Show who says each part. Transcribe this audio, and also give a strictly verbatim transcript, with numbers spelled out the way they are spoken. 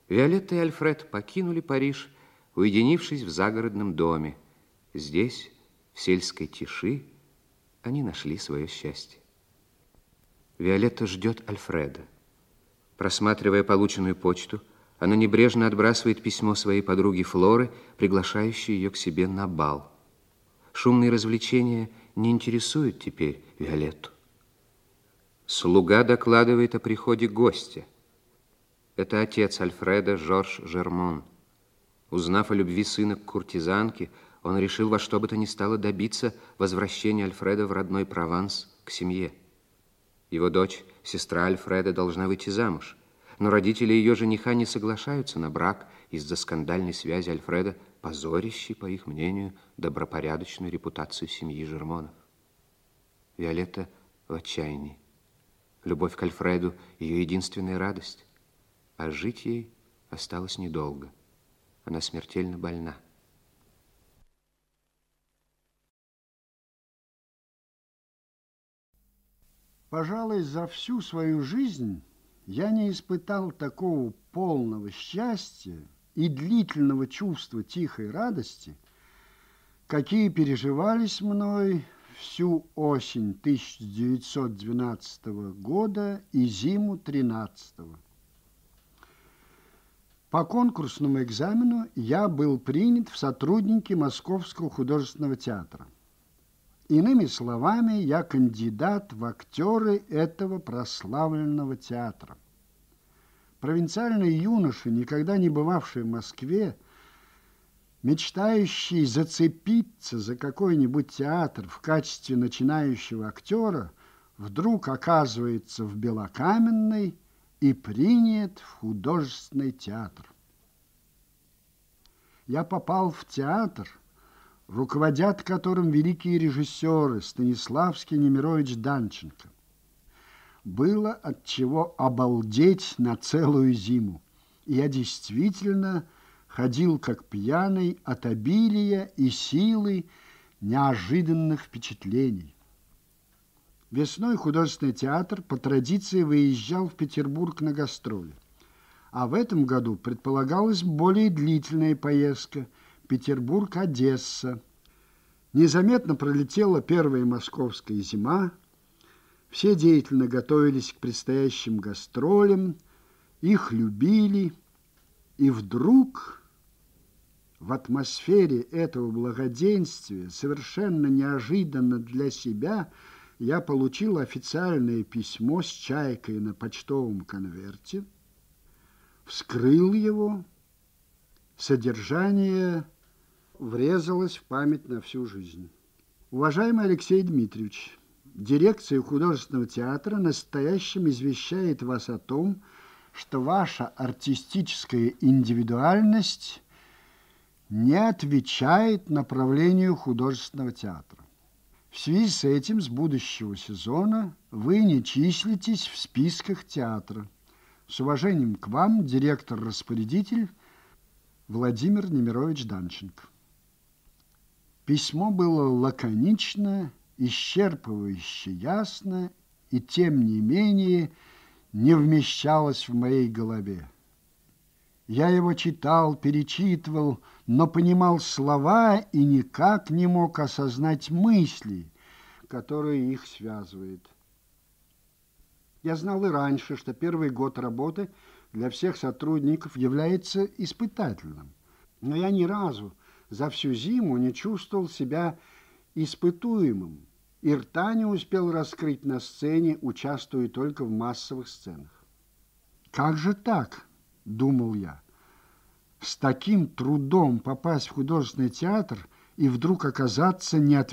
Speaker 1: Виолетта и Альфред покинули Париж, уединившись в загородном доме. Здесь, в сельской тиши, они нашли свое счастье. Виолетта ждет Альфреда. Просматривая полученную почту, она небрежно отбрасывает письмо своей подруги Флоры, приглашающей ее к себе на бал. Шумные развлечения не интересуют теперь Виолетту. Слуга докладывает о приходе гостя. Это отец Альфреда, Жорж Жермон. Узнав о любви сына к куртизанке, он решил во что бы то ни стало добиться возвращения Альфреда в родной Прованс к семье. Его дочь, сестра Альфреда, должна выйти замуж, но родители ее жениха не соглашаются на брак из-за скандальной связи Альфреда, позорящей, по их мнению, добропорядочную репутацию семьи Жермонов. Виолетта в отчаянии. Любовь к Альфреду – ее единственная радость, а жить ей осталось недолго. Она смертельно больна.
Speaker 2: Пожалуй, за всю свою жизнь я не испытал такого полного счастья и длительного чувства тихой радости, какие переживались мной всю осень тысяча девятьсот двенадцатого года и зиму тринадцатого. По конкурсному экзамену я был принят в сотрудники Московского художественного театра. Иными словами, я кандидат в актеры этого прославленного театра. Провинциальный юноша, никогда не бывавший в Москве, мечтающий зацепиться за какой-нибудь театр в качестве начинающего актера, вдруг оказывается в Белокаменной и принят в художественный театр. Я попал в театр, руководят которым великие режиссеры Станиславский, Немирович, Данченко. Было от чего обалдеть на целую зиму. И я действительно ходил как пьяный от обилия и силы неожиданных впечатлений. Весной художественный театр по традиции выезжал в Петербург на гастроли. А в этом году предполагалась более длительная поездка – Петербург-Одесса. Незаметно пролетела первая московская зима. Все деятельно готовились к предстоящим гастролям, их любили. И вдруг в атмосфере этого благоденствия, совершенно неожиданно для себя, я получил официальное письмо с чайкой на почтовом конверте, вскрыл его, содержание врезалось в память на всю жизнь. Уважаемый Алексей Дмитриевич, дирекция художественного театра настоящим извещает вас о том, что ваша артистическая индивидуальность не отвечает направлению художественного театра. В связи с этим с будущего сезона вы не числитесь в списках театра. С уважением к вам, директор-распорядитель Владимир Немирович Данченко. Письмо было лаконично, исчерпывающе ясно, и тем не менее не вмещалось в моей голове. Я его читал, перечитывал, но понимал слова и никак не мог осознать мысли, которые их связывают. Я знал и раньше, что первый год работы для всех сотрудников является испытательным. Но я ни разу за всю зиму не чувствовал себя испытуемым и рта не успел раскрыть на сцене, участвуя только в массовых сценах. «Как же так?» – думал я. «С таким трудом попасть в художественный театр и вдруг оказаться не